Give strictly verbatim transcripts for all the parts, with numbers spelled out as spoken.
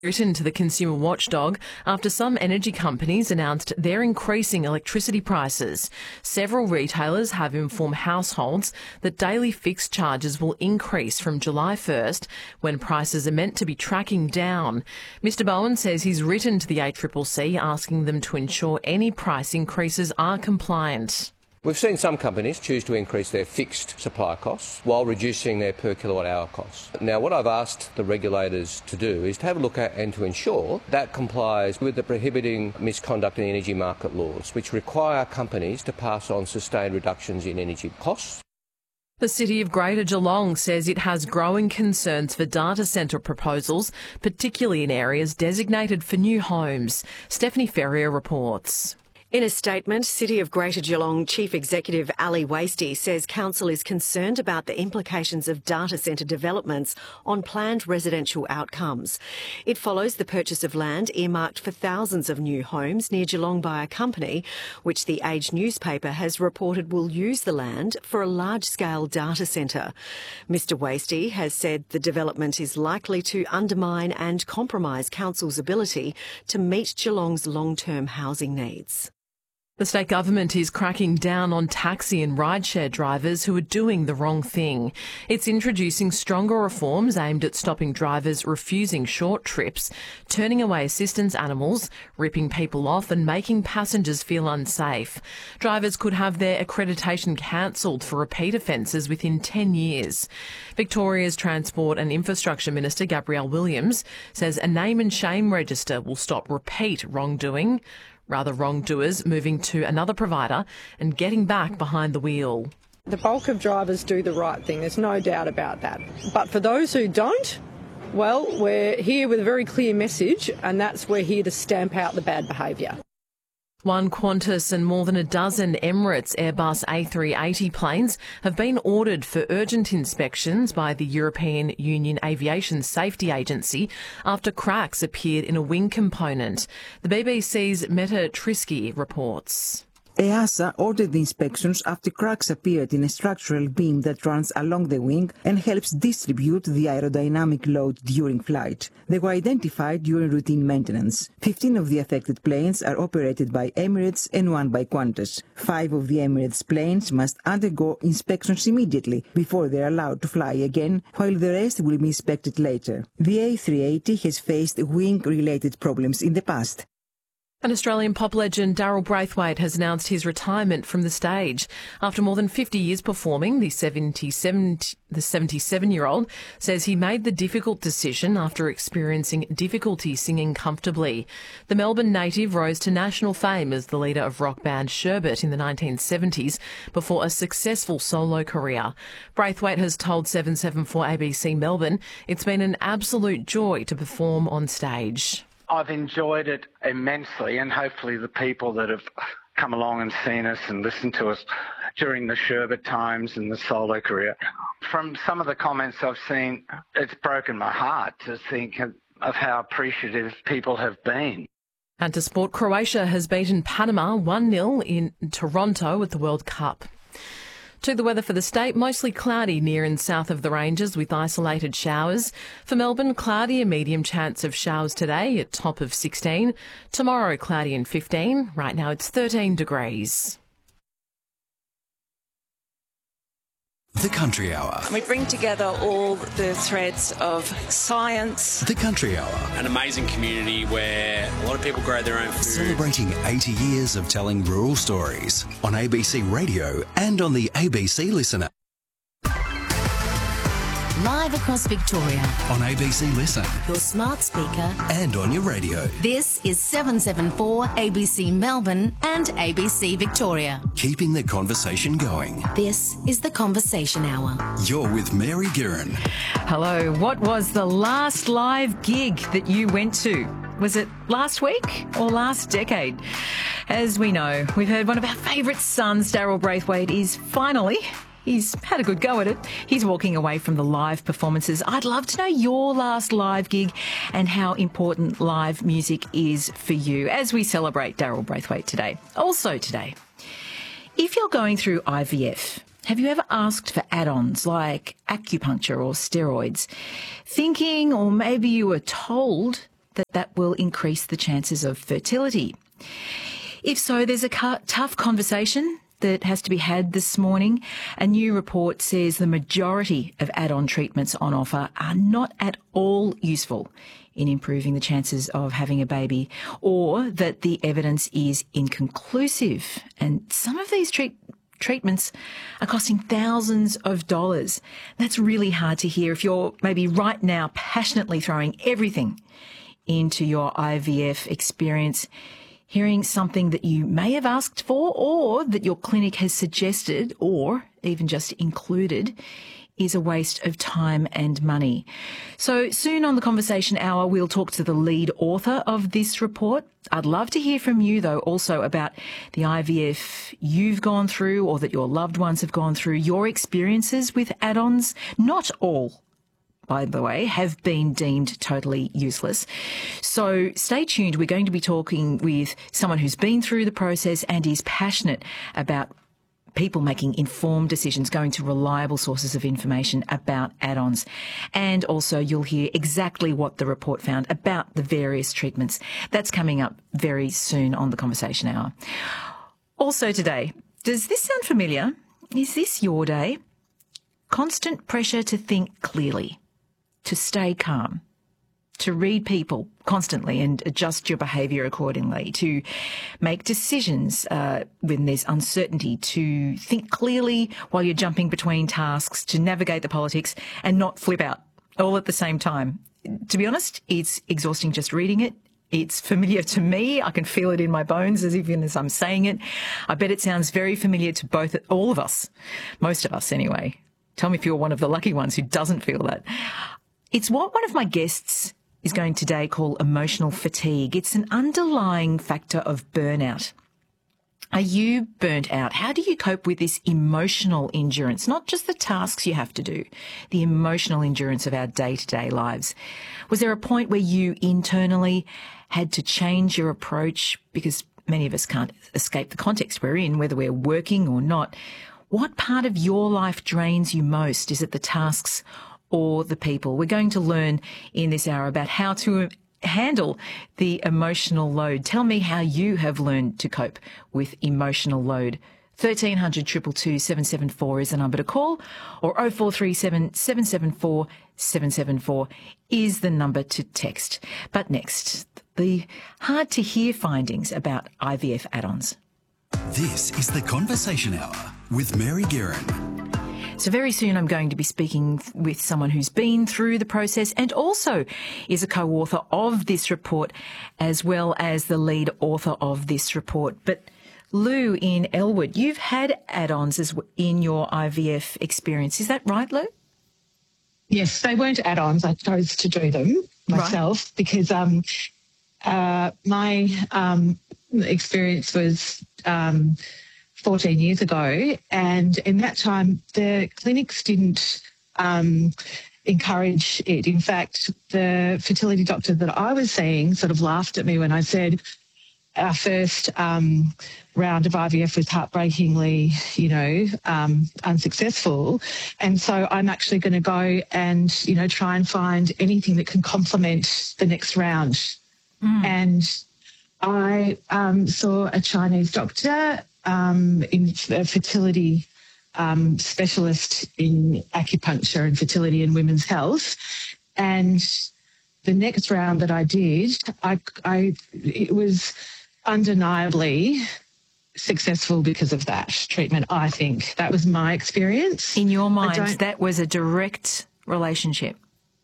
Written to the consumer watchdog after some energy companies announced they're increasing electricity prices. Several retailers have informed households that daily fixed charges will increase from July first, when prices are meant to be tracking down. Mister Bowen says he's written to the A C C C asking them to ensure any price increases are compliant. We've seen some companies choose to increase their fixed supply costs while reducing their per kilowatt hour costs. Now, what I've asked the regulators to do is to have a look at and to ensure that complies with the prohibiting misconduct in energy market laws, which require companies to pass on sustained reductions in energy costs. The City of Greater Geelong says it has growing concerns for data centre proposals, particularly in areas designated for new homes. Stephanie Ferrier reports. In a statement, City of Greater Geelong Chief Executive Ali Wasty says council is concerned about the implications of data centre developments on planned residential outcomes. It follows the purchase of land earmarked for thousands of new homes near Geelong by a company, which the Age newspaper has reported will use the land for a large-scale data centre. Mister Wasty has said the development is likely to undermine and compromise council's ability to meet Geelong's long-term housing needs. The state government is cracking down on taxi and rideshare drivers who are doing the wrong thing. It's introducing stronger reforms aimed at stopping drivers refusing short trips, turning away assistance animals, ripping people off and making passengers feel unsafe. Drivers could have their accreditation cancelled for repeat offences within ten years. Victoria's Transport and Infrastructure Minister Gabrielle Williams says a name and shame register will stop repeat wrongdoing. Rather wrongdoers moving to another provider and getting back behind the wheel. The bulk of drivers do the right thing, there's no doubt about that. But for those who don't, well, we're here with a very clear message, and that's we're here to stamp out the bad behaviour. One Qantas and more than a dozen Emirates Airbus A three eighty planes have been ordered for urgent inspections by the European Union Aviation Safety Agency after cracks appeared in a wing component. The B B C's Meta Trisky reports. EASA ordered the inspections after cracks appeared in a structural beam that runs along the wing and helps distribute the aerodynamic load during flight. They were identified during routine maintenance. Fifteen of the affected planes are operated by Emirates and one by Qantas. Five of the Emirates planes must undergo inspections immediately before they are allowed to fly again, while the rest will be inspected later. The A three eighty has faced wing-related problems in the past. And Australian pop legend Daryl Braithwaite has announced his retirement from the stage. After more than fifty years performing, the seventy-seven, the seventy-seven-year-old says he made the difficult decision after experiencing difficulty singing comfortably. The Melbourne native rose to national fame as the leader of rock band Sherbet in the nineteen seventies before a successful solo career. Braithwaite has told seven seventy-four A B C Melbourne it's been an absolute joy to perform on stage. I've enjoyed it immensely, and hopefully the people that have come along and seen us and listened to us during the Sherbet times and the solo career, from some of the comments I've seen, it's broken my heart to think of, of how appreciative people have been. And to sport, Croatia has beaten Panama one nil in Toronto at the World Cup. To the weather for the state, mostly cloudy near and south of the ranges with isolated showers. For Melbourne, cloudy and medium chance of showers today at top of sixteen. Tomorrow, cloudy and fifteen. Right now it's thirteen degrees. The Country Hour. We bring together all the threads of science. The Country Hour. An amazing community where a lot of people grow their own food. Celebrating eighty years of telling rural stories on A B C Radio and on the A B C Listener. Live across Victoria. On A B C Listen. Your smart speaker. And on your radio. This is seven seventy-four A B C Melbourne and A B C Victoria. Keeping the conversation going. This is The Conversation Hour. You're with Mary Guerin. Hello. What was the last live gig that you went to? Was it last week or last decade? As we know, we've heard one of our favourite sons, Daryl Braithwaite, is finally... He's had a good go at it. He's walking away from the live performances. I'd love to know your last live gig and how important live music is for you as we celebrate Daryl Braithwaite today. Also today, if you're going through I V F, have you ever asked for add-ons like acupuncture or steroids, thinking or maybe you were told that that will increase the chances of fertility. If so, there's a cu- tough conversation that has to be had this morning. A new report says the majority of add-on treatments on offer are not at all useful in improving the chances of having a baby, or that the evidence is inconclusive. And some of these treat- treatments are costing thousands of dollars. That's really hard to hear if you're maybe right now passionately throwing everything into your I V F experience. Hearing something that you may have asked for or that your clinic has suggested or even just included is a waste of time and money. So soon on the Conversation Hour, we'll talk to the lead author of this report. I'd love to hear from you, though, also about the I V F you've gone through or that your loved ones have gone through, your experiences with add-ons. Not all, by the way, have been deemed totally useless. So stay tuned. We're going to be talking with someone who's been through the process and is passionate about people making informed decisions, going to reliable sources of information about add-ons. And also you'll hear exactly what the report found about the various treatments. That's coming up very soon on the Conversation Hour. Also today, does this sound familiar? Is this your day? Constant pressure to think clearly, to stay calm, to read people constantly and adjust your behaviour accordingly, to make decisions uh, when there's uncertainty, to think clearly while you're jumping between tasks, to navigate the politics and not flip out all at the same time. To be honest, it's exhausting just reading it. It's familiar to me. I can feel it in my bones as even as I'm saying it. I bet it sounds very familiar to both, all of us, most of us anyway. Tell me if you're one of the lucky ones who doesn't feel that. It's what one of my guests is going today call emotional fatigue. It's an underlying factor of burnout. Are you burnt out? How do you cope with this emotional endurance? Not just the tasks you have to do, the emotional endurance of our day-to-day lives. Was there a point where you internally had to change your approach? Because many of us can't escape the context we're in, whether we're working or not. What part of your life drains you most? Is it the tasks or the people? We're going to learn in this hour about how to handle the emotional load. Tell me how you have learned to cope with emotional load. thirteen hundred, two two two, seven seven four is the number to call, or oh four three seven, seven seven four, seven seven four is the number to text. But next, the hard to hear findings about I V F add-ons. This is the Conversation Hour with Mary Guerin. So very soon I'm going to be speaking with someone who's been through the process and also is a co-author of this report, as well as the lead author of this report. But Lou in Elwood, you've had add-ons as in your I V F experience. Is that right, Lou? Yes, they weren't add-ons. I chose to do them myself right. because um, uh, my um, experience was... Um, fourteen years ago, and in that time the clinics didn't um, encourage it. In fact, the fertility doctor that I was seeing sort of laughed at me when I said our first um, round of I V F was heartbreakingly, you know, um, unsuccessful, and so I'm actually going to go and, you know, try and find anything that can complement the next round. Mm. And I um, saw a Chinese doctor, Um, in a fertility um, specialist in acupuncture and fertility and women's health. And the next round that I did, I, I, it was undeniably successful because of that treatment, I think. That was my experience. In your mind, that was a direct relationship?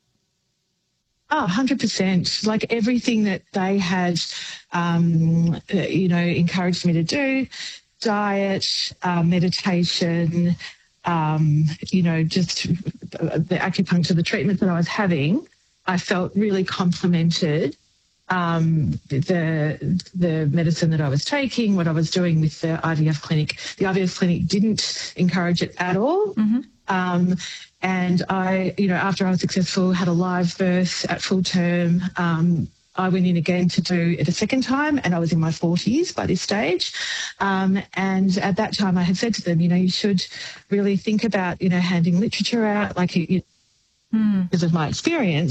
Oh, one hundred percent. Like everything that they had, um, you know, encouraged me to do, diet, uh, meditation, um, you know, just the acupuncture, the treatment that I was having, I felt really complemented um, the the medicine that I was taking, what I was doing with the I V F clinic. The I V F clinic didn't encourage it at all. Mm-hmm. Um, and I, you know, after I was successful, had a live birth at full term. Um, I went in again to do it a second time, and I was in my forties by this stage. Um, and at that time I had said to them, you know, you should really think about, you know, handing literature out, like, you, mm. because of my experience.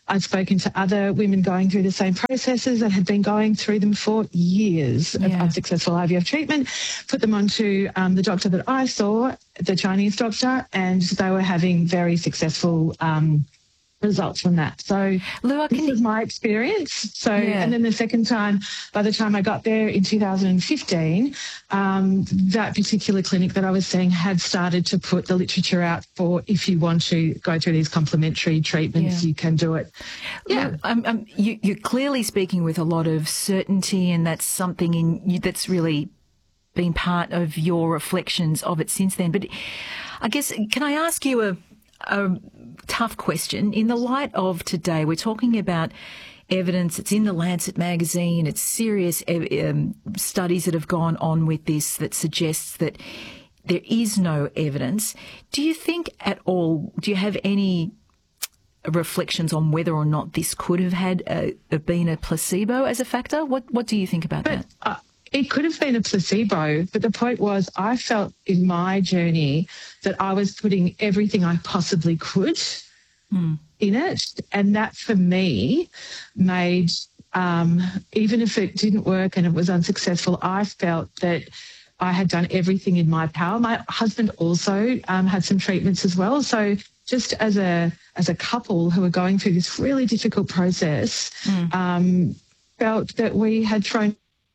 I'd spoken to other women going through the same processes that had been going through them for years of Yeah. unsuccessful I V F treatment, put them onto um, the doctor that I saw, the Chinese doctor, and they were having very successful um, results from that. So Lou, I this can... was my experience. So, Yeah. and then the second time, by the time I got there in two thousand fifteen, um, that particular clinic that I was seeing had started to put the literature out for if you want to go through these complementary treatments, Yeah. you can do it. Yeah. Lou, um, um, you, you're clearly speaking with a lot of certainty, and that's something in you that's really been part of your reflections of it since then. But I guess, can I ask you a, a tough question? In the light of today, we're talking about evidence. It's in the Lancet magazine. It's serious um, studies that have gone on with this that suggests that there is no evidence. Do you think at all, do you have any reflections on whether or not this could have had a, been a placebo as a factor? What What do you think about But, that? uh, it could have been a placebo, but the point was I felt in my journey that I was putting everything I possibly could Mm. in it. And that for me made, um, even if it didn't work and it was unsuccessful, I felt that I had done everything in my power. My husband also um, had some treatments as well. So just as a as a couple who were going through this really difficult process, Mm. um, felt that we had thrown.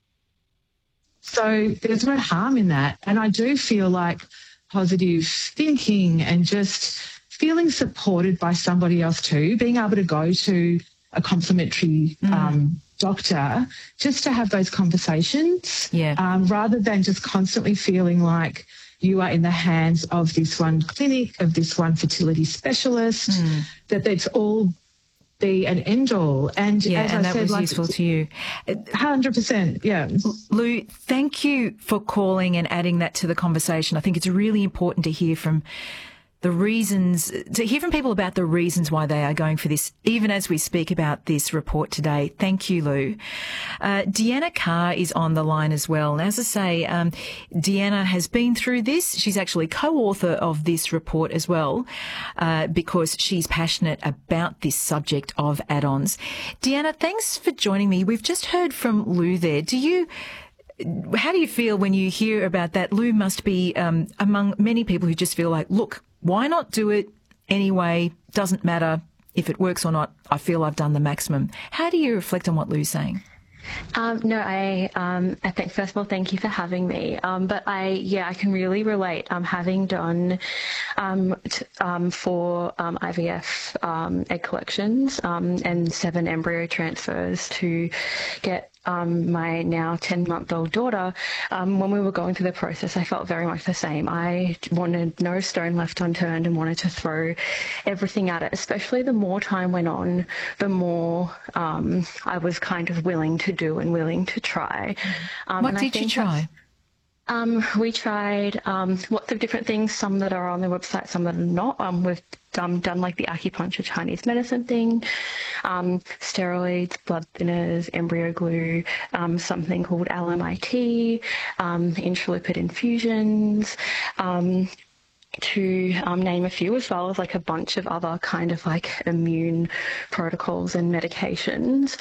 So there's no harm in that. And I do feel like positive thinking and just feeling supported by somebody else too, being able to go to a complementary Mm. um, doctor just to have those conversations, Yeah. um, rather than just constantly feeling like you are in the hands of this one clinic, of this one fertility specialist, Mm. that it's all be an end all. And Yeah, as and I that said, was like, useful to you. one hundred percent, yeah. Lou, thank you for calling and adding that to the conversation. I think it's really important to hear from the reasons, to hear from people about the reasons why they are going for this, even as we speak about this report today. Thank you, Lou. Uh, Deanna Carr is on the line as well. And as I say, um, Deanna has been through this. She's actually co-author of this report as well, uh, because she's passionate about this subject of add-ons. Deanna, thanks for joining me. We've just heard from Lou there. Do you... How do you feel when you hear about that? Lou must be um, among many people who just feel like, look, why not do it anyway? Doesn't matter if it works or not. I feel I've done the maximum. How do you reflect on what Lou's saying? Um, no, I, um, I think, first of all, thank you for having me. Um, but I, yeah, I can really relate, um, having done, um, t- um, four, um, I V F, um, egg collections, um, and seven embryo transfers to get, um, my now ten month old daughter. Um, when we were going through the process, I felt very much the same. I wanted no stone left unturned and wanted to throw everything at it, especially the more time went on, the more, um, I was kind of willing to do and willing to try. Um, what and I did you think try? Um, we tried um, lots of different things, some that are on the website, some that are not. Um, we've um, done like the acupuncture Chinese medicine thing, um, steroids, blood thinners, embryo glue, um, something called L M I T, um, intralipid infusions, um, to um, name a few, as well as like a bunch of other kind of like immune protocols and medications.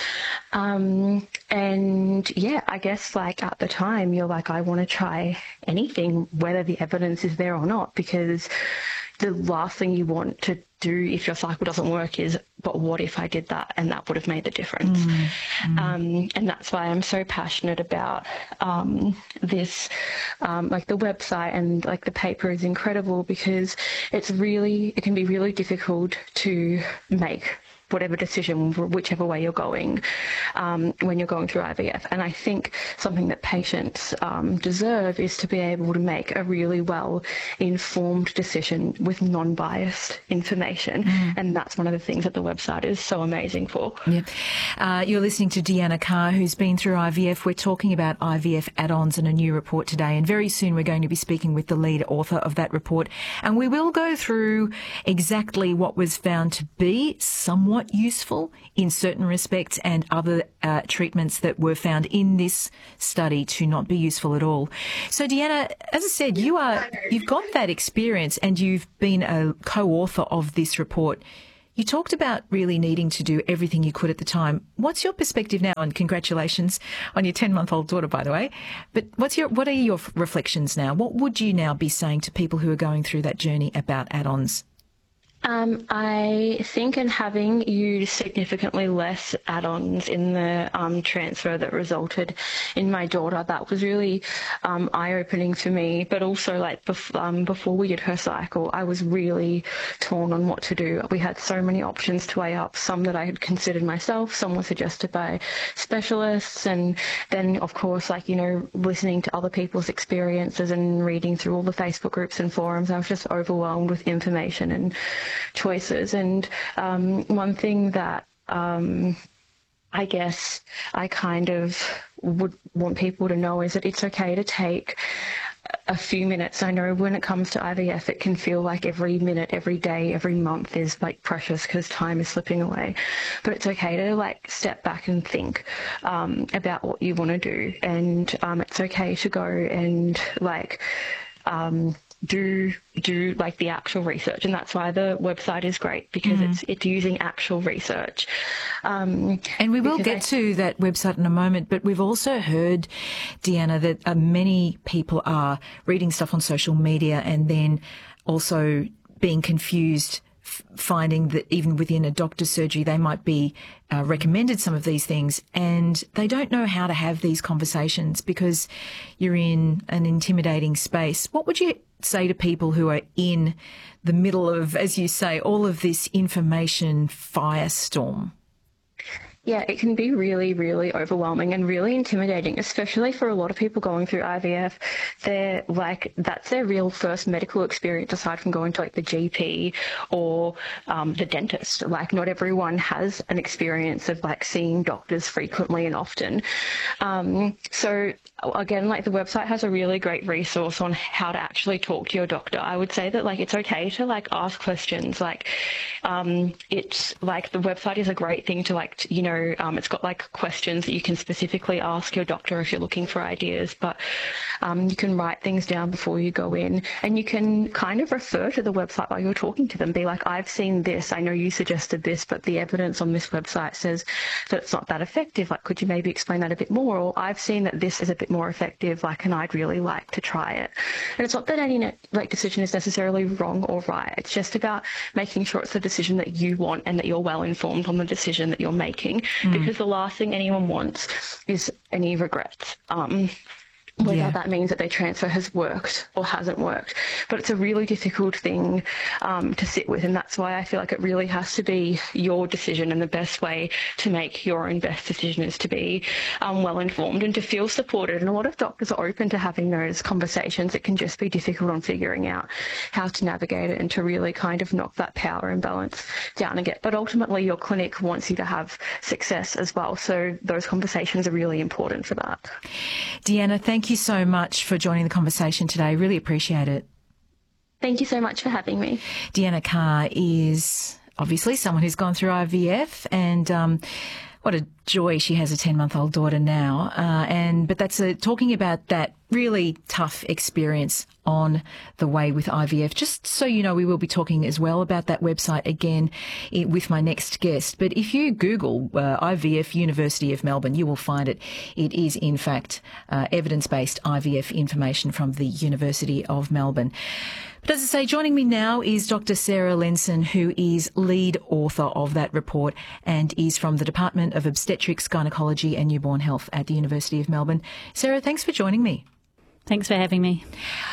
Um, and yeah, I guess like at the time you're like, I want to try anything, whether the evidence is there or not, because the last thing you want to do if your cycle doesn't work is, but what if I did that and that would have made the difference? Mm, mm. Um, and that's why I'm so passionate about um, this, um, like the website and like the paper is incredible, because it's really, it can be really difficult to make whatever decision, whichever way you're going, um, when you're going through I V F. And I think something that patients um, deserve is to be able to make a really well-informed decision with non-biased information. Mm. And that's one of the things that the website is so amazing for. Yep. Uh, you're listening to Deanna Carr, who's been through I V F. We're talking about I V F add-ons and a new report today. And very soon we're going to be speaking with the lead author of that report. And we will go through exactly what was found to be somewhat useful in certain respects and other uh, treatments that were found in this study to not be useful at all. So Deanna, as I said, you are, you've got that experience and you've been a co-author of this report. You talked about really needing to do everything you could at the time. What's your perspective now? And congratulations on your ten-month-old daughter, by the way. But what's your what are your reflections now? What would you now be saying to people who are going through that journey about add-ons? Um, I think in having used significantly less add-ons in the um, transfer that resulted in my daughter, that was really um, eye-opening for me. But also, like bef- um, before we did her cycle, I was really torn on what to do. We had so many options to weigh up, some that I had considered myself, some were suggested by specialists, and then, of course, like, you know, listening to other people's experiences and reading through all the Facebook groups and forums, I was just overwhelmed with information and choices. And um, one thing that um, I guess I kind of would want people to know is that it's okay to take a few minutes. I know when it comes to I V F, it can feel like every minute, every day, every month is like precious because time is slipping away. But it's okay to like step back and think um, about what you want to do. And um, it's okay to go and like um, do do like the actual research, and that's why the website is great, because mm-hmm. it's it's using actual research. Um, and we will get I, to that website in a moment, but we've also heard, Deanna, that uh, many people are reading stuff on social media and then also being confused, f- finding that even within a doctor's surgery they might be uh, recommended some of these things, and they don't know how to have these conversations because you're in an intimidating space. What would you say to people who are in the middle of, as you say, all of this information firestorm? Yeah, it can be really, really overwhelming and really intimidating, especially for a lot of people going through I V F. They're like, that's their real first medical experience aside from going to like the G P or um, the dentist. Like, not everyone has an experience of like seeing doctors frequently and often. Um, so again, like the website has a really great resource on how to actually talk to your doctor. I would say that like it's okay to like ask questions. Like um, it's like the website is a great thing to like, to, you know, Um, it's got like questions that you can specifically ask your doctor if you're looking for ideas, but um, you can write things down before you go in, and you can kind of refer to the website while you're talking to them. Be like, I've seen this, I know you suggested this, but the evidence on this website says that it's not that effective. Like, could you maybe explain that a bit more? Or I've seen that this is a bit more effective, like, and I'd really like to try it. And it's not that any like decision is necessarily wrong or right. It's just about making sure it's the decision that you want and that you're well informed on the decision that you're making. Mm. Because the last thing anyone wants is any regrets. Um, whether yeah. that means that their transfer has worked or hasn't worked. But it's a really difficult thing um, to sit with, and that's why I feel like it really has to be your decision, and the best way to make your own best decision is to be um, well-informed and to feel supported. And a lot of doctors are open to having those conversations. It can just be difficult on figuring out how to navigate it and to really kind of knock that power imbalance down again. But ultimately, your clinic wants you to have success as well. So those conversations are really important for that. Deanna, thank you so much for joining the conversation today. Really appreciate it. Thank you so much for having me. Deanna Carr is obviously someone who's gone through I V F, and um, what a joy she has a ten-month-old daughter now. Uh, and but that's a, talking about that really tough experience on the way with I V F. Just so you know, we will be talking as well about that website again with my next guest. But if you Google uh, I V F University of Melbourne, you will find it. It is, in fact, uh, evidence-based I V F information from the University of Melbourne. But as I say, joining me now is Doctor Sarah Lenson, who is lead author of that report and is from the Department of Obstetrics, Gynecology and Newborn Health at the University of Melbourne. Sarah, thanks for joining me. Thanks for having me.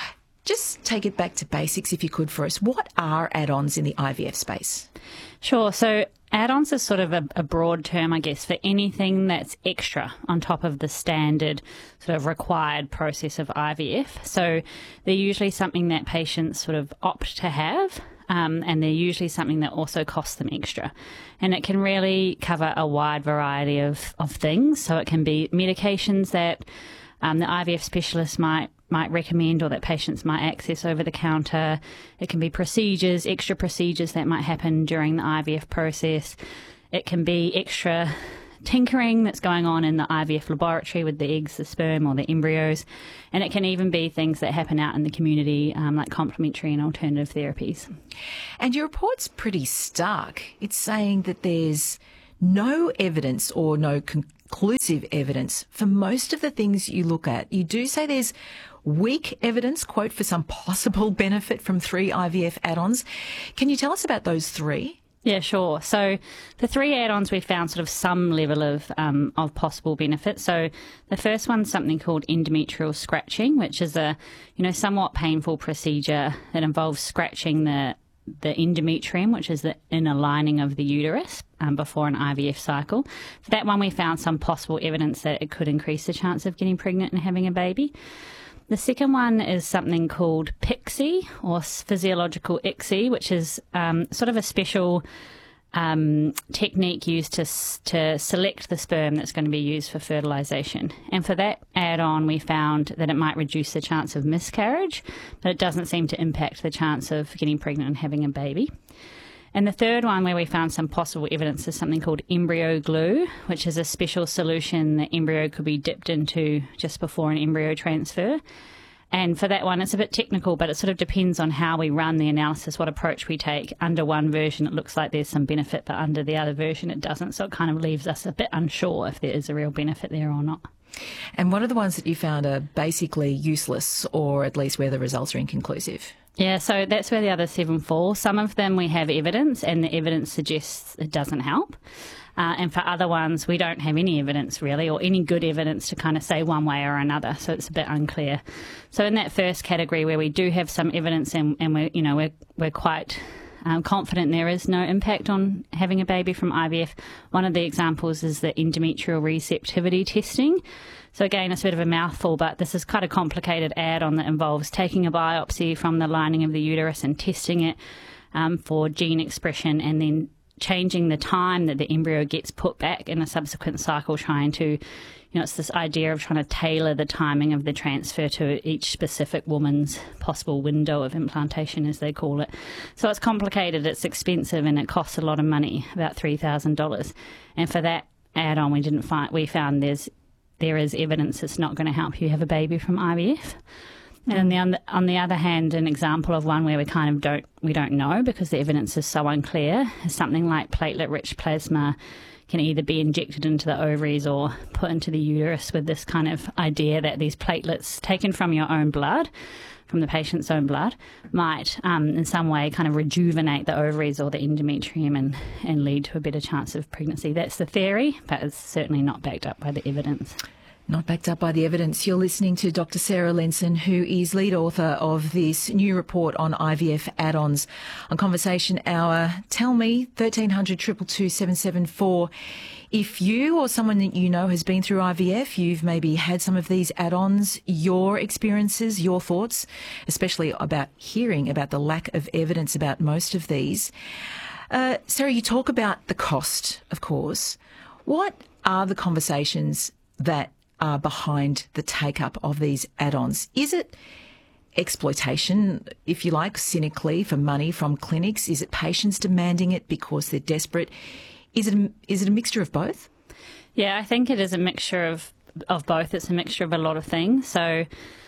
Just take it back to basics, if you could, for us. What are add-ons in the I V F space? Sure. So add-ons is sort of a, a broad term, I guess, for anything that's extra on top of the standard sort of required process of I V F. So they're usually something that patients sort of opt to have, um, and they're usually something that also costs them extra. And it can really cover a wide variety of, of things. So it can be medications that um, the I V F specialist might might recommend or that patients might access over the counter. It can be procedures, extra procedures that might happen during the I V F process. It can be extra tinkering that's going on in the I V F laboratory with the eggs, the sperm or the embryos, and it can even be things that happen out in the community um, like complementary and alternative therapies. And your report's pretty stark. It's saying that there's no evidence or no conclusive evidence for most of the things you look at. You do say there's weak evidence, quote, for some possible benefit from three I V F add-ons. Can you tell us about those three? Yeah, sure. So the three add-ons, we found sort of some level of um, of possible benefit. So the first one's something called endometrial scratching, which is a, you know, somewhat painful procedure that involves scratching the the endometrium, which is the inner lining of the uterus, um, before an I V F cycle. For that one, we found some possible evidence that it could increase the chance of getting pregnant and having a baby. The second one is something called P I C S I, or physiological I C S I, which is um, sort of a special um, technique used to to select the sperm that's going to be used for fertilisation. And for that add-on, we found that it might reduce the chance of miscarriage, but it doesn't seem to impact the chance of getting pregnant and having a baby. And the third one, where we found some possible evidence, is something called embryo glue, which is a special solution that embryo could be dipped into just before an embryo transfer. And for that one, it's a bit technical, but it sort of depends on how we run the analysis, what approach we take. Under one version, it looks like there's some benefit, but under the other version, it doesn't. So it kind of leaves us a bit unsure if there is a real benefit there or not. And what are the ones that you found are basically useless, or at least where the results are inconclusive? Yeah, so that's where the other seven fall. Some of them we have evidence, and the evidence suggests it doesn't help. Uh, and for other ones, we don't have any evidence really, or any good evidence to kind of say one way or another. So it's a bit unclear. So in that first category, where we do have some evidence, and, and we're, you know, we're we're quite um, confident there is no impact on having a baby from I V F. One of the examples is the endometrial receptivity testing. So again, it's a bit of a mouthful, but this is quite a complicated add-on that involves taking a biopsy from the lining of the uterus and testing it um, for gene expression, and then changing the time that the embryo gets put back in a subsequent cycle, trying to, you know, it's this idea of trying to tailor the timing of the transfer to each specific woman's possible window of implantation, as they call it. So it's complicated, it's expensive, and it costs a lot of money, about three thousand dollars. And for that add-on, we didn't find, we found there's there is evidence it's not going to help you have a baby from I V F. And on the, on the other hand, an example of one where we kind of don't we don't know because the evidence is so unclear is something like platelet-rich plasma can either be injected into the ovaries or put into the uterus, with this kind of idea that these platelets taken from your own blood, from the patient's own blood, might um, in some way kind of rejuvenate the ovaries or the endometrium and, and lead to a better chance of pregnancy. That's the theory, but it's certainly not backed up by the evidence. Not backed up by the evidence. You're listening to Doctor Sarah Lenson, who is lead author of this new report on I V F add-ons. On Conversation Hour, tell me, thirteen hundred, two two two, seven seven four. If you or someone that you know has been through I V F, you've maybe had some of these add-ons, your experiences, your thoughts, especially about hearing about the lack of evidence about most of these. Uh, Sarah, you talk about the cost, of course. What are the conversations that are behind the take-up of these add-ons? Is it exploitation, if you like, cynically, for money from clinics? Is it patients demanding it because they're desperate? Is it a, is it a mixture of both? Yeah, I think it is a mixture of, of both. It's a mixture of a lot of things. So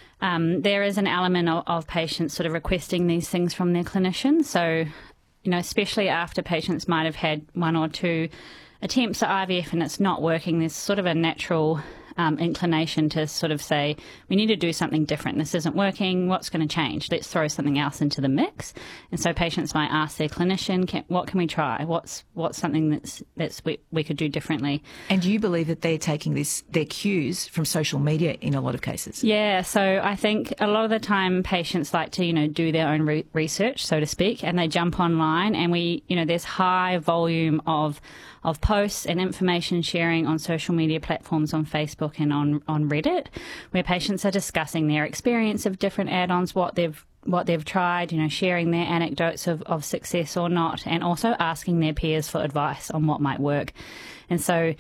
um, there is an element of, of patients sort of requesting these things from their clinicians. So, you know, especially after patients might have had one or two attempts at I V F and it's not working, there's sort of a natural Um, inclination to sort of say, we need to do something different. This isn't working. What's going to change? Let's throw something else into the mix. And so patients might ask their clinician, can, what can we try? What's what's something that's that's we, we could do differently? And you believe that they're taking this their cues from social media in a lot of cases? Yeah. So I think a lot of the time patients like to, you know, do their own re- research, so to speak, and they jump online, and we, you know, there's high volume of of posts and information sharing on social media platforms, on Facebook and on, on Reddit, where patients are discussing their experience of different add-ons, what they've what they've tried, you know, sharing their anecdotes of, of success or not, and also asking their peers for advice on what might work. And so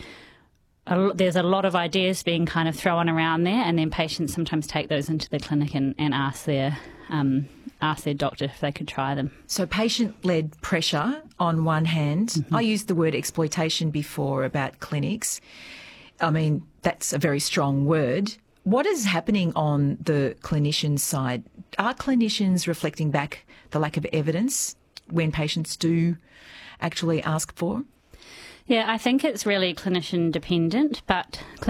a, there's a lot of ideas being kind of thrown around there, and then patients sometimes take those into the clinic and, and ask their um, ask their doctor if they could try them. So patient-led pressure on one hand. Mm-hmm. I used the word exploitation before about clinics. I mean, that's a very strong word. What is happening on the clinician side? Are clinicians reflecting back the lack of evidence when patients do actually ask for? Yeah, I think it's really clinician dependent, but